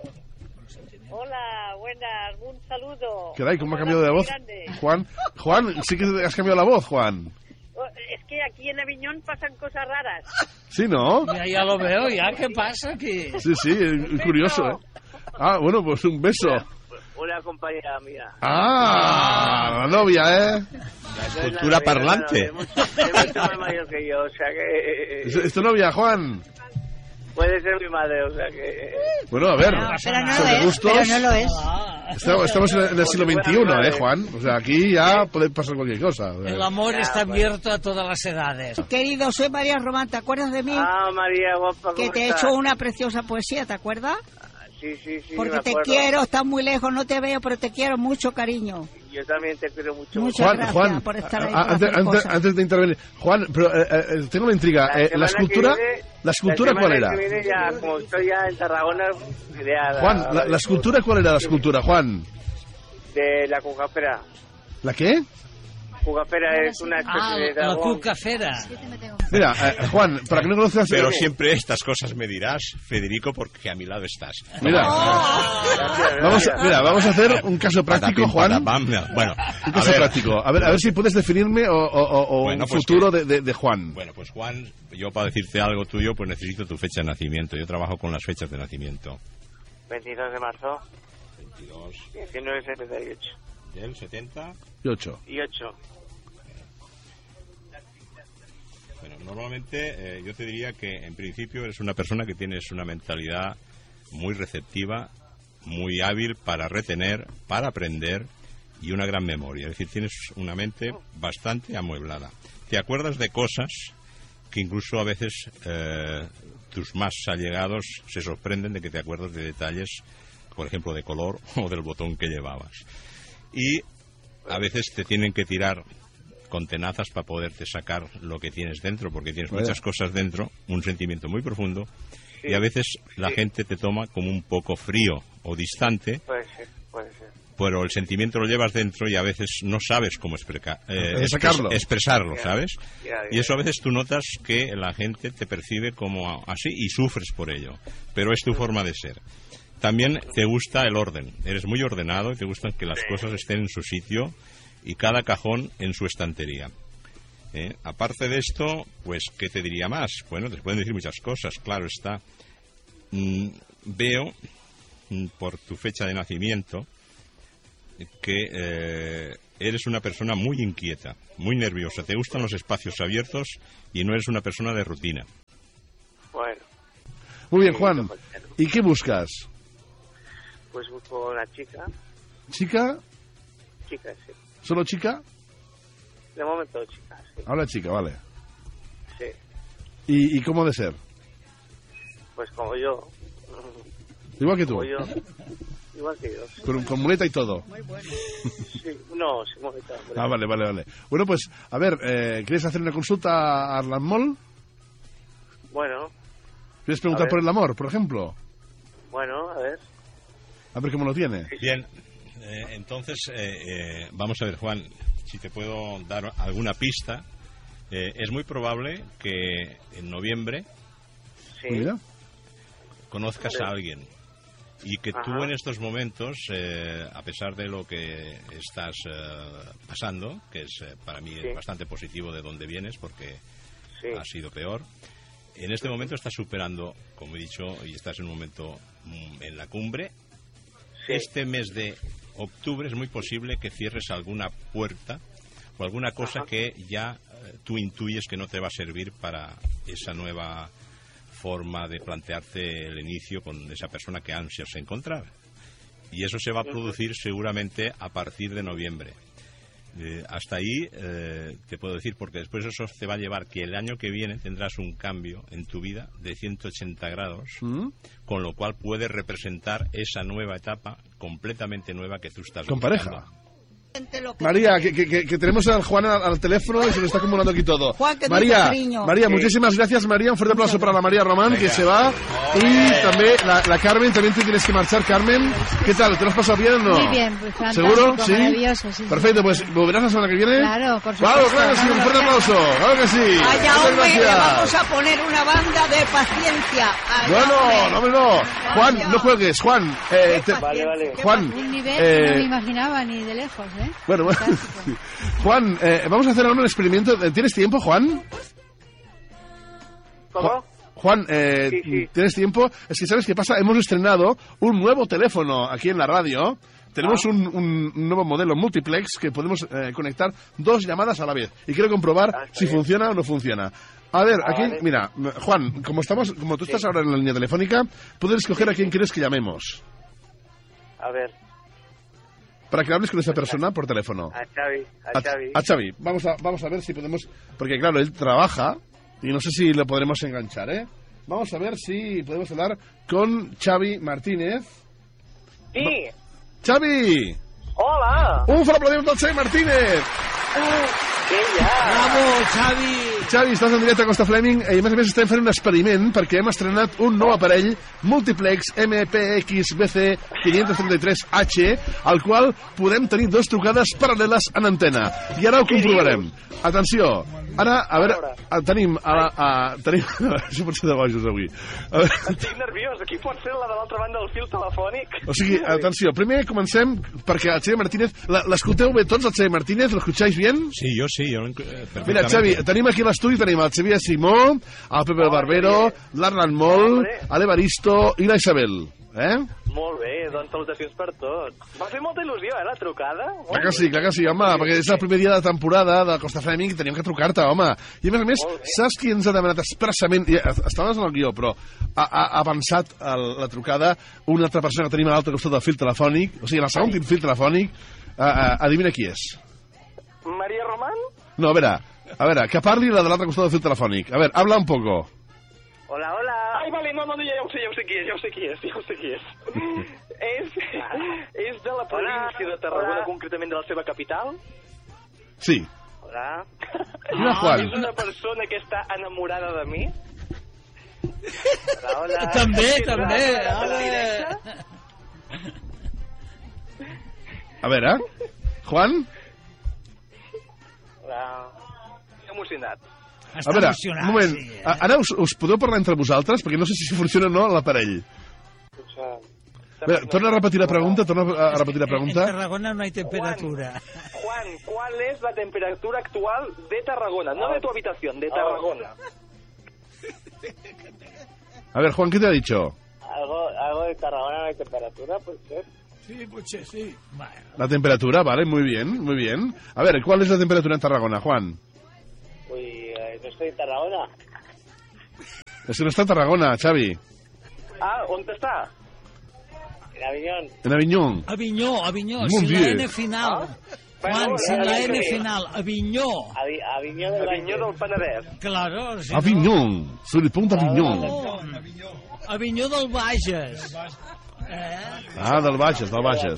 Hola, buenas, un saludo. caray, ¿cómo ha cambiado de voz? Grande. Juan, Juan, sí que has cambiado la voz, Juan. Oh, Es que aquí en Aviñón pasan cosas raras. Sí, ¿no? Ya, ya lo veo, ya, ¿qué pasa aquí? Sí, sí, es curioso, ¿eh? Ah, bueno, pues un beso. Una compañera mía. Ah, la novia, ¿eh? La escultura parlante. Es mucho, es mucho más mayor que yo, o sea que... ¿Es, es tu novia, Juan? Puede ser mi madre, o sea que... Bueno, a ver, Pero no lo sobre es, gustos... pero no lo es. Estamos, estamos en el, en el siglo veintiuno, ¿eh, Juan? O sea, aquí ya puede pasar cualquier cosa. El amor está abierto a todas las edades. Querido, soy María Román, ¿te acuerdas de mí? Ah, María, guapa, Que ¿cómo te he estás? hecho una preciosa poesía, ¿te acuerdas? Sí, sí, sí, Porque me te acuerdo. quiero, estás muy lejos, no te veo, pero te quiero mucho, cariño. Yo también te quiero mucho. Muchas Juan, gracias Juan, por estar ahí. a- por antes, hacer antes- cosas. antes de intervenir, Juan, pero eh, eh, tengo una intriga. La Eh, semana ¿La escultura, que viene- la escultura la cuál semana era? que viene ya, como estoy ya en Tarragona, iré a la- Juan, la, la escultura cuál era la escultura, Juan? de la Cucafera. ¿La qué? Cucafera es una especie Ah, de la dragón. cucafera. Mira, eh, Juan, para que no conozcas... Pero eh, siempre estas cosas me dirás, Federico, porque a mi lado estás. Mira, vamos a, mira, vamos a hacer un caso práctico, Patapim, Juan. patapam. Bueno, Un a caso ver. práctico. A ver, a ver si puedes definirme o, o- o- o Bueno, un pues futuro de, de- de Juan. Bueno, pues Juan, yo para decirte algo tuyo, pues necesito tu fecha de nacimiento. Yo trabajo con las fechas de nacimiento. veintidós de marzo, veintidós mil novecientos setenta y ocho. del setenta Y ocho. Y ocho. Bueno, normalmente eh, yo te diría que en principio eres una persona que tienes una mentalidad muy receptiva, muy hábil para retener, para aprender y una gran memoria. Es decir, tienes una mente bastante amueblada. Te acuerdas de cosas que incluso a veces eh, tus más allegados se sorprenden de que te acuerdas de detalles, por ejemplo, de color o del botón que llevabas. Y a veces te tienen que tirar con tenazas para poderte sacar lo que tienes dentro, porque tienes Vaya. muchas cosas dentro, un sentimiento muy profundo, y a veces la gente te toma como un poco frío o distante, Puede ser, puede ser. pero el sentimiento lo llevas dentro y a veces no sabes cómo expreca- eh, Eh, sacarlo. expresarlo, Ya, ¿sabes? ya, ya. Y eso a veces tú notas que la gente te percibe como así y sufres por ello, pero es tu forma de ser. También te gusta el orden, eres muy ordenado y te gusta que las cosas estén en su sitio y cada cajón en su estantería. ¿Eh? Aparte de esto, pues, ¿qué te diría más? Bueno, te pueden decir muchas cosas, claro está. Mm, veo, mm, por tu fecha de nacimiento, que eh, eres una persona muy inquieta, muy nerviosa, te gustan los espacios abiertos y no eres una persona de rutina. Bueno. Muy bien, Juan. ¿Y qué buscas? Pues busco una chica. ¿Chica? Chica, sí. ¿Solo chica? De momento chica, sí. Ahora chica, vale. Sí. ¿Y, y cómo de ser? Pues como yo. Igual que tú. Como yo. Igual que yo. Sí. Con, con muleta y todo. Muy bueno. Sí, no, sin muleta. Hombre. Ah, vale, vale, vale. Bueno, pues, a ver, eh, ¿quieres hacer una consulta a Arlan Mol? Bueno. ¿Quieres preguntar por el amor, por ejemplo? Bueno, a ver. A ver cómo lo tiene. Bien, eh, entonces, eh, eh, vamos a ver, Juan, si te puedo dar alguna pista. Eh, es muy probable que en noviembre sí. conozcas a alguien y que Ajá. tú en estos momentos, eh, a pesar de lo que estás eh, pasando, que es eh, para mí sí. bastante positivo de dónde vienes porque sí. ha sido peor, en este momento estás superando, como he dicho, y estás en un momento mm, en la cumbre. Sí. Este mes de octubre es muy posible que cierres alguna puerta o alguna cosa Ajá. que ya eh, tú intuyes que no te va a servir para esa nueva forma de plantearte el inicio con esa persona que ansias encontrar. Y eso se va a producir seguramente a partir de noviembre. Eh, hasta ahí eh, te puedo decir, porque después eso te va a llevar que el año que viene tendrás un cambio en tu vida de ciento ochenta grados, ¿Mm? Con lo cual puede representar esa nueva etapa completamente nueva que tú estás con buscando. Pareja. María, que, que, que tenemos al Juan al, al teléfono y se lo está acumulando aquí todo. Juan, que María, María, sí. muchísimas gracias, María. Un fuerte aplauso para la María Román, Venga. que se va. Oh, y también la, la Carmen, también te tienes que marchar, Carmen. ¿Qué tal? ¿Te lo has pasado bien o no? Muy bien, pues fantástico, ¿seguro? ¿Sí? Maravilloso, sí. Perfecto, pues ¿volverás la semana que viene? Claro, por supuesto. Claro, claro que sí, un fuerte aplauso. Claro que sí. Vaya, hombre, le vamos a poner una banda de paciencia. Allá, no, no, no, no, no. Juan, no juegues, Juan. Eh, te... Vale, vale. Juan. Un nivel eh... que no me imaginaba ni de lejos, ¿eh? Bueno, bueno. Juan, eh, vamos a hacer ahora un experimento. ¿Tienes tiempo, Juan? ¿Cómo? Juan, eh, sí, sí. ¿tienes tiempo? Es que, ¿sabes qué pasa? Hemos estrenado un nuevo teléfono aquí en la radio. Tenemos ah. un, un nuevo modelo multiplex que podemos eh, conectar dos llamadas a la vez. Y quiero comprobar ah, si bien. funciona o no funciona. A ver, ah, aquí, vale. mira, Juan, como estamos, como tú sí. estás ahora en la línea telefónica, puedes escoger a quién quieres que llamemos. A ver. Para que hables con esa persona por teléfono. A Xavi, a Xavi. A, a Xavi. Vamos a, vamos a ver si podemos... Porque, claro, él trabaja y no sé si lo podremos enganchar, ¿eh? Vamos a ver si podemos hablar con Xavi Martínez. Sí. Xavi! Hola! Un fuerte aplauso a Xavi Martínez! Sí, ja! Bravo, Xavi! Xavi, estàs en directe a Costa Fleming i a més a més estem fent un experiment perquè hem estrenat un nou aparell Multiplex M P X B C cinc trenta tres H al qual podem tenir dues trucades paral·leles en antena. I ara ho comprovarem. Atenció, ara, a veure, a, tenim... A, a, a, tenim això pot ser de bojos avui. A veure, estic nerviós, aquí pot ser la de l'altra banda del fil telefònic. O sigui, atenció, primer comencem perquè el Xavi Martínez... L'escolteu bé tots, el Xavi Martínez? L'escucháis bien? Sí, yo sí. Yo, eh, Mira, Xavi, tenim aquí l'estudi, tenim el Xavier Simó, el Pepe oh, Barbero, l'Arlan Mol, l'Evaristo i la Isabel. Eh? Molt bé, doncs salutacions per tots. Va fer molta il·lusió, eh, la trucada? Molt clar que sí, clar que sí, home, sí, perquè és el primer dia de temporada de Costa Fleming i teníem que trucar-te, home. I a més a més, saps qui ens ha demanat expressament, i estaves en el guió, però ha, ha avançat el, la trucada una altra persona que tenim a l'altre costat del fil telefònic, o sigui, en el segon fil telefònic, uh, uh, adivina qui és. María Román? No, a veure, a veure, que parli la de l'altre costat del fil telefònic. A veure, habla un poco. Hola, hola. Ai, vale, no, no, ja ho sé, ja ho sé qui és, ja ho sé qui és, ja ho sé qui és. és, és de la província de Tarragona, hola. Concretament de la seva capital? Sí. Hola. Hola, Juan. És una persona que està enamorada de mi? Hola, hola. També, també. A veure, Juan? Hola. Estic emocionat. Està a veure, un moment, sí, eh? Ara us, us podeu parlar entre vosaltres? Perquè no sé si funciona o no l'aparell. A veure, torna a repetir la pregunta, torna a repetir la pregunta. En Tarragona no hay temperatura. Juan, Juan, ¿cuál es la temperatura actual de Tarragona? No de tu habitación, de Tarragona. A ver, Juan, ¿qué te ha dicho? Algo, algo de Tarragona no hay temperatura, pues ¿qué? Sí, potser sí. La temperatura, vale, muy bien, muy bien. A ver, ¿cuál es la temperatura en Tarragona, Juan? Uy, eh, no estoy en Tarragona. Es que no está en Tarragona, Xavi. Ah, on està? En Aviñón. En Aviñón. Aviñó, Aviñó, Muy sin bien. la N final. Ah. Juan, Bueno, sin ya, la ya, N ya. final. Aviñó. Avi Aviñó del Avinyó del Penedès. Claro, sí. Aviñón, sobre el punto Aviñón. Aviñó del Bages. Eh? Ah, del Bages, del Bages.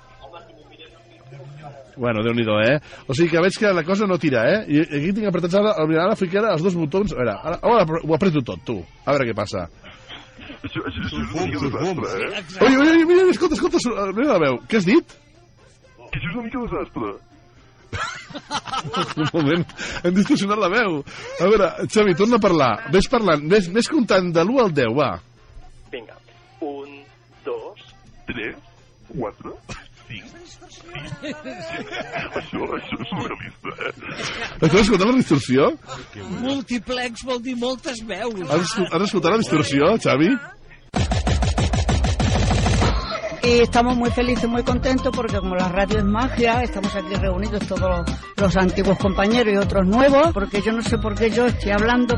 Bueno, Déu-n'hi-do, eh? O sigui que veig que la cosa no tira, eh? I aquí tinc apretats ara, ara fiquem els dos botons. A veure, ara, ara ho apreto tot, tu. A veure què passa. Això, això, això és un desastre, eh? Oi, oi, oi, mira, escolta, escolta, mira la veu. Què has dit? Això és un mica desastre. Un moment, hem distorsionat la veu. A veure, Xavi, torna a parlar. Ves parlant, ves, ves comptant de l'u al deu, va. Vinga. Un, dos, tres, quatre, cinc, sis. Això, això és surrealista, eh? Estàs escoltant la distorsió? Multiplex vol dir moltes veus. Has, escol- has escoltat la distorsió, Xavi? Y estamos muy felices, muy contentos porque como la radio es magia, estamos aquí reunidos todos los, los antiguos compañeros y otros nuevos, porque yo no sé por qué yo estoy hablando.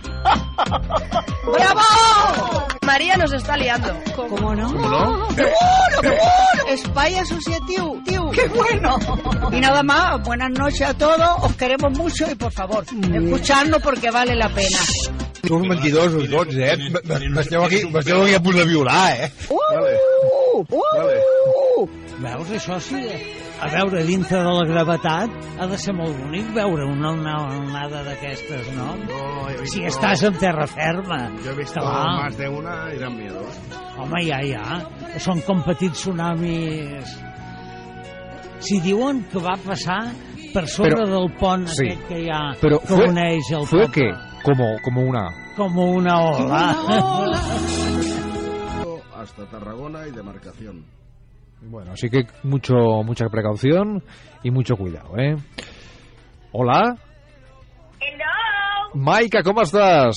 ¡Bravo! María nos está liando. ¿Cómo no? ¿Cómo no? ¡Qué bueno, qué bueno! Spy Associative, tío. ¡Qué bueno! Y nada más, buenas noches a todos, os queremos mucho y por favor, escuchadnos porque vale la pena. Sou mentirosos tots, eh? M'esteu aquí, m'esteu aquí a punt de violar, eh? Vale. Vale. Veus, això sí? A veure, dintre de la gravetat ha de ser molt bonic veure una onada d'aquestes, no? No, Si estàs en terra ferma. Yo he visto Clar. más de una y dan miedo. Home, ja, ja. Són com petits tsunamis. Si diuen que va passar per sobre Però- del pont sí. aquest que hi ha, Pero que fue, uneix el ¿fue poble. qué? Como, como una... Com una ola. Hasta Tarragona y demarcación. Bueno, así que mucho, mucha precaución y mucho cuidado, ¿eh? Hola. Hello. Maika, ¿cómo estás?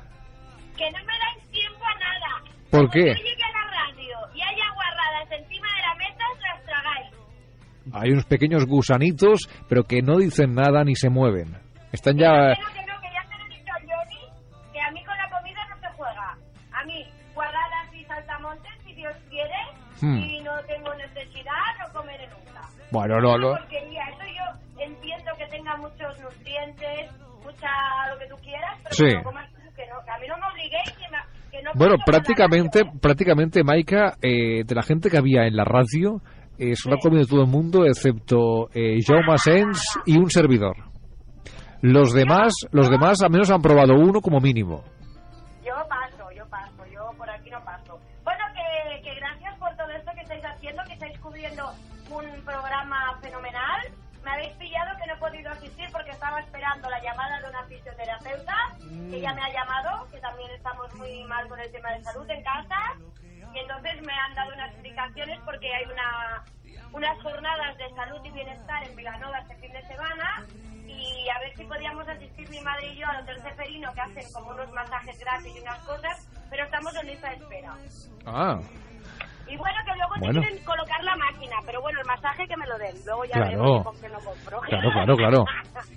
Que no me dais tiempo a nada. ¿Por qué? Cuando yo llegue a la radio y haya guarradas encima de la mesa, las tragáis. Hay unos pequeños gusanitos, pero que no dicen nada ni se mueven. Están ya... Que no, que no, que ya se lo he dicho a Johnny, que a mí con la comida no se juega. A mí, guarradas y saltamontes, si Dios quiere, Hmm. y no tengo necesidad, no comeré nunca. Bueno, no, no. Una porquería, eso yo entiendo que tenga muchos nutrientes, mucha lo que tú quieras, pero Sí. que no comas tú, que no, que a mí no me obliguéis, que, me, que no Bueno, puedo tomar prácticamente, prácticamente, Maika, eh, de la gente que había en la radio, eh, se lo ha comido todo el mundo, excepto eh, Jaume Sens y un servidor. Los demás, los demás al menos han probado uno como mínimo. Yo paso, yo paso, yo por aquí no paso. Bueno, que, que gracias por todo esto que estáis haciendo, que estáis cubriendo un programa fenomenal. Me habéis pillado que no he podido asistir porque estaba esperando la llamada de una fisioterapeuta, que ya me ha llamado, que también estamos muy mal con el tema de salud en casa. Y entonces me han dado unas explicaciones porque hay una unas jornadas de salud y bienestar en Vilanova este fin de semana. Y a ver si podíamos asistir mi madre y yo al Hotel Ceferino, que hacen como unos masajes gratis y unas cosas, pero estamos en lista de espera. Ah, Y bueno, que luego Bueno. te quieren colocar la máquina, pero bueno, el masaje que me lo den. Luego ya Claro. veremos con qué no compro. Claro, claro, claro.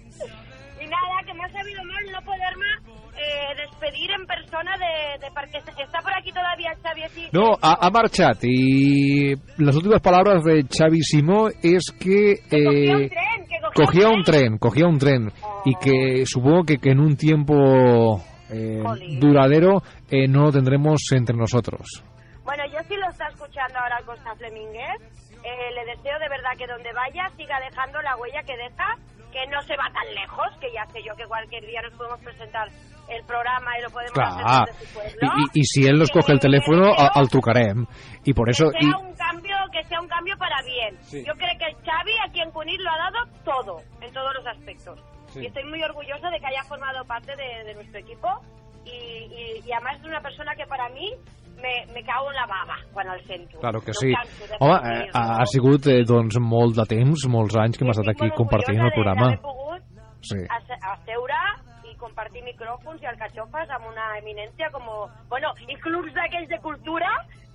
Y nada, que me ha sabido mal no poderme eh, despedir en persona de, de porque está por aquí todavía Xavi así. no, ha, ha marchat y las últimas palabras de Xavi Simó es que eh, cogía un tren, cogía un tren y que supongo que, que en un tiempo eh, duradero eh, no lo tendremos entre nosotros. Bueno, yo sí lo está escuchando ahora Costa Flemínguez. Eh, le deseo de verdad que donde vaya siga dejando la huella que deja, que no se va tan lejos, que ya sé yo que cualquier día nos podemos presentar el programa y lo podemos Clar, hacer desde su pueblo. y, y, y si él nos coge el teléfono, a- al trucarem. Y por eso... que y- sea un cambio, que sea un cambio para bien. Sí. Yo creo que Xavi aquí en Cunit lo ha dado todo, en todos los aspectos. Sí. Y estoy muy orgulloso de que haya formado parte de, de nuestro equipo y, y, y además es una persona que para mí me, me cau en la bava quan el sento. Claro que No sí. canso de Home, sentir-lo. eh, ha, ha sigut eh, doncs, molt de temps, molts anys que hem estat aquí compartint el programa. D'haver pogut Sí. ase- asseure i compartir micròfons i alcachofes amb una eminència com... Bueno, i clubs d'aquells de cultura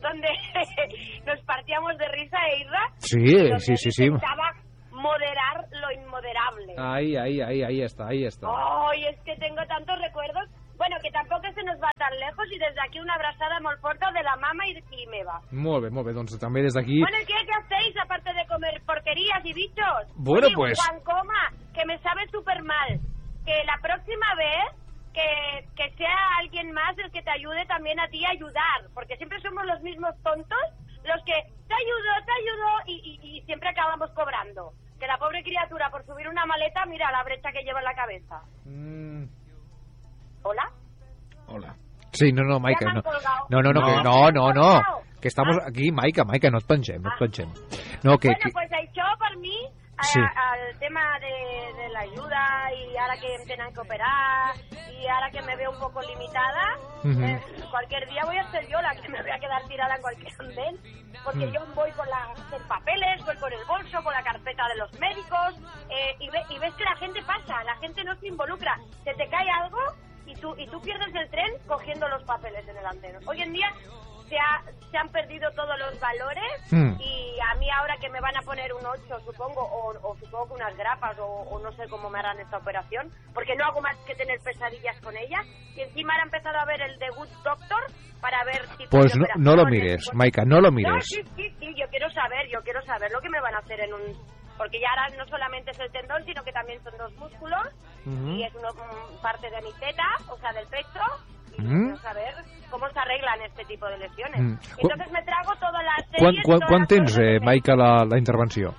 donde nos partíamos de risa e irra. Sí, sí, sí, sí. Intentaba moderar lo inmoderable. Ahí, ahí, ahí, ahí está, ahí está. Ay, es que tengo tantos recuerdos. Bueno, que tampoco se nos va tan lejos i des d'aquí una abraçada molt forta de la mama i, i meva. Molt bé, molt bé, doncs també des d'aquí... Bueno, ¿qué, ¿qué hacéis aparte de comer porquerías y bichos? Bueno, Oye, pues... Juan Coma, que me sabe súper mal. Que la próxima vez, que, que sea alguien más el que te ayude también a ti a ayudar. Porque siempre somos los mismos tontos los que te ayudo, te ayudo y, y, y siempre acabamos cobrando. Que la pobre criatura por subir una maleta, mira la brecha que lleva en la cabeza. Mm. ¿Hola? Hola. Sí, no, no, Maica, Ja no. m'han colgado. No, no, no, No. que, no, no, no. Ah. Que estamos aquí, Maica, Maica, no et pengem, no et pengem. No, que... Bueno, que... pues això per mi, a, Sí. al tema de, de la ayuda y ahora que me tienen que operar y ahora que me veo un poco limitada, Ujú. eh, cualquier día voy a ser yo la que me voy a quedar tirada en cualquier andén, porque Mm. yo voy con la, con papeles, voy con el bolso, con la carpeta de los médicos, eh, y, ve, y ves que la gente pasa, la gente no se involucra, se te cae algo y tú, y tú pierdes el tren cogiendo los papeles en el andén. Hoy en día se, ha, se han perdido todos los valores Mm. y a mí ahora que me van a poner un ocho, supongo, o, o supongo que unas grapas, o, o no sé cómo me harán esta operación, porque no hago más que tener pesadillas con ella, y encima ahora he empezado a ver el The Good Doctor para ver tipos Pues de no, no lo operaciones, mires, cosas. Maica, no lo No, mires. sí, sí, sí, yo quiero saber, yo quiero saber lo que me van a hacer en un... Porque ya ahora no solamente es el tendón, sino que también son dos músculos, Ujú. y es uno mm, parte de mi teta, o sea, del pecho, y Mm. quiero saber cómo se arreglan este tipo de lesiones. Mm. Entonces me trago todas las Quan, series, quan, todas quan las tens, cosas eh, que- Maica, la, la intervenció?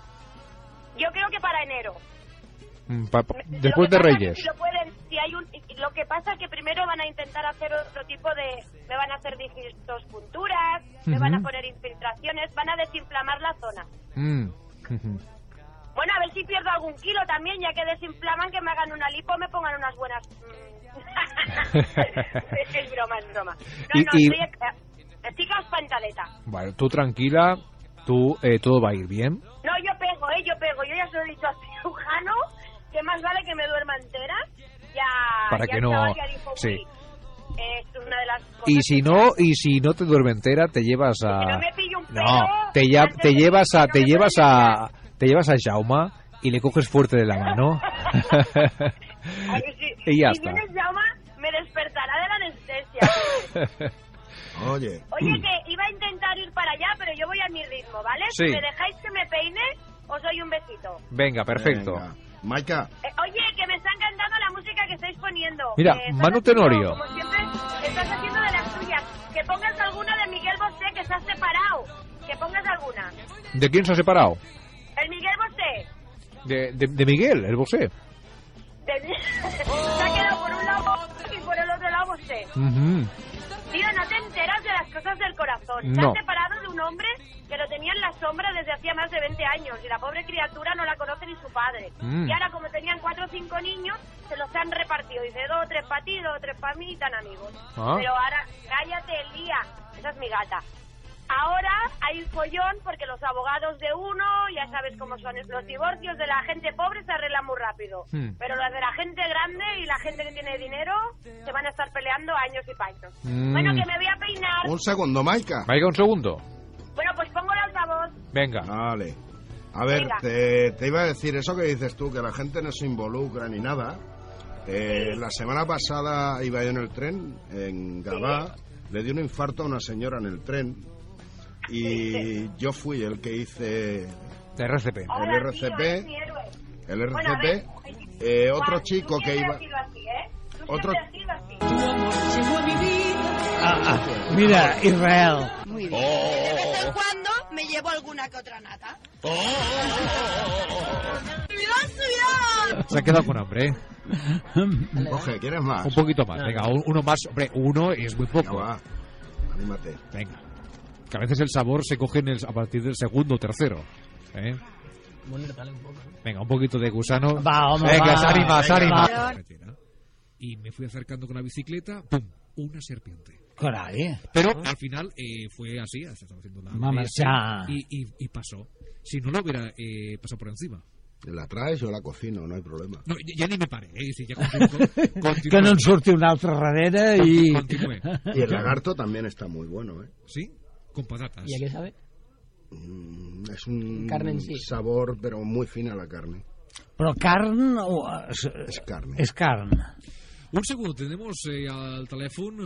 Yo creo que para enero. Mm, pa- pa- Lo Después que de pasa es que Reyes. si lo pueden, si hay un, lo que pasa es que primero van a intentar hacer otro tipo de, me van a hacer punturas, me van a Ujú. poner infiltraciones, van a desinflamar la zona. Mm. Ujú. Bueno, a ver si pierdo algún kilo también, ya que desinflaman, que me hagan una lipo, me pongan unas buenas... mm. es broma, es broma. No, Y- no, y- estoy, estoy espantaleta. Bueno, tú tranquila, tú, eh, todo va a ir bien. No, yo pego, eh, yo pego. Yo ya se lo he dicho al cirujano, que más vale que me duerma entera. Ya, Para ya que el no- chaval ya dijo, sí. "Uy, es una de las cosas Y si no, y si no te duerme entera, te llevas a... Que no me pille un pelo No, te, lla- antes te de llevas que a, no te me llevas pueda a, te llevas a Jaume y le coges fuerte de la mano. Ay, sí. Y ya si está. vienes, Jaume, me despertará de la anestesia. Oye. Oye, que iba a intentar ir para allá, pero yo voy a mi ritmo, ¿vale? Sí. Si me dejáis que me peine, os doy un besito. Venga, perfecto. Venga. Maica, Eh, oye, que me está encantando la música que estáis poniendo. Mira, Que estás Manu haciendo, Tenorio. Como siempre, estás haciendo de las tuyas. Que pongas alguna de Miguel Bosé, que se ha separado. Que pongas alguna. ¿De quién se ha separado? El Miguel Bosé. De, de, de Miguel, el Bosé. De- se ha quedado por un lado y por el otro lado Bosé. Ujú. Tío, no te enteras de las cosas del corazón. Se No. ha separado de un hombre que lo tenía en la sombra desde hacía más de veinte años y la pobre criatura no la conoce ni su padre. Mm. Y ahora, como tenían cuatro o cinco niños, se los han repartido. Dice, dos o tres para ti, dos o tres para mí y tan amigos. Ah. Pero ahora, cállate, Lía. Esa es mi gata. Ahora hay follón porque los abogados de uno, ya sabes cómo son los divorcios de la gente pobre, se arreglan muy rápido. Hmm. Pero los de la gente grande y la gente que tiene dinero se van a estar peleando años y paños. Mm. Bueno, que me voy a peinar. un segundo, Maica. Maica, un segundo. Bueno, pues pongo el altavoz. Venga. Vale. A ver, Venga. te, te iba a decir eso que dices tú, que la gente no se involucra ni nada. Eh, la semana pasada iba yo en el tren, en Gavà, le dio un infarto a una señora en el tren y yo fui el que hice De R C P. el R C P, Mi héroe. el R Bueno, a C ver, P, eh, otro Juan, chico tú que siempre iba... has sido así, ¿eh? Tú Otro- siempre has sido así. Ah, ah, mira, Israel. Muy bien. De vez en cuando me llevo alguna que otra nata. Se ha quedado con hambre, ¿eh? Coge, ¿quieres más? Un poquito más. Venga, un- uno más. Hombre, uno es muy poco. Venga, va. Anímate. Venga. Que a veces el sabor se coge en el- a partir del segundo o tercero. ¿Eh? Venga, un poquito de gusano. Va, home, Venga, va. se anima, se Venga, anima. Y me fui acercando con la bicicleta, ¡pum! Una serpiente. Caray. Pero al final eh, fue así, se estaba haciendo la Va a mesa marchar. y, y, y pasó. Si no lo hubiera eh, pasado por encima. La traes o la cocino, no hay problema. No, ya, ya ni me paré, eh, si ya continuo, continuo. Que no en surti un altre darrere i... Continué. Y el lagarto también está muy bueno, ¿eh? ¿Sí? con patatas. ¿Y a qué sabe? Mm, es un Carne en sí. sabor, pero muy fina la carne. Però carn o... Es carne. És carn. Un segon, tenemos eh, al telèfon